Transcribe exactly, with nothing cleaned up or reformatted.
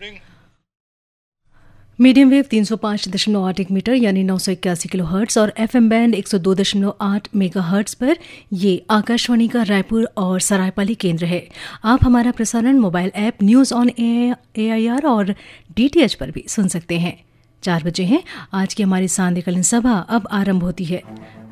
Medium wave तीन सौ पाँच दशमलव आठ एक मीटर यानी नौ सौ इक्यासी किलो हर्ट्स और एफएम बैंड एक सौ दो दशमलव आठ मेगा हर्ट्स पर ये आकाशवाणी का रायपुर और सरायपाली केंद्र है। आप हमारा प्रसारण mobile app news on A I R और डीटीएच पर भी सुन सकते हैं। चार बजे हैं, आज की हमारी सांध्यकालीन सभा अब आरंभ होती है।